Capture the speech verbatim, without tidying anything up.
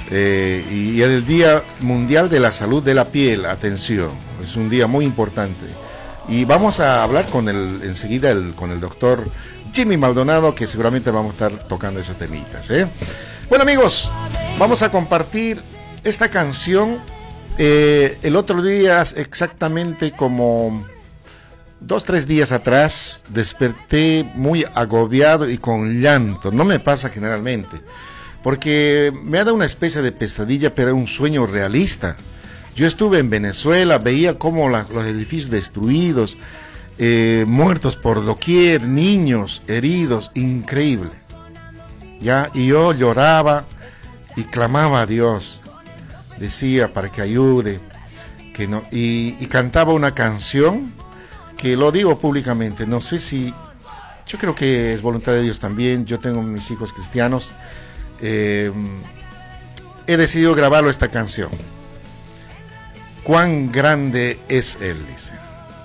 Eh, y el Día Mundial de la Salud de la Piel, atención, es un día muy importante. Y vamos a hablar con el, enseguida el, con el doctor Jimmy Maldonado, que seguramente vamos a estar tocando esos temitas, ¿eh? Bueno, amigos, vamos a compartir esta canción. Eh, el otro día, exactamente como dos, tres días atrás, desperté muy agobiado y con llanto. No me pasa generalmente, porque me ha dado una especie de pesadilla, pero era un sueño realista. Yo estuve en Venezuela, veía cómo la, los edificios destruidos, eh, muertos por doquier, niños heridos, increíble. Ya, y yo lloraba y clamaba a Dios, decía para que ayude, que no, y, y cantaba una canción que lo digo públicamente, no sé si, yo creo que es voluntad de Dios también. Yo tengo mis hijos cristianos. Eh, he decidido grabarlo esta canción. Cuán grande es Él, dice.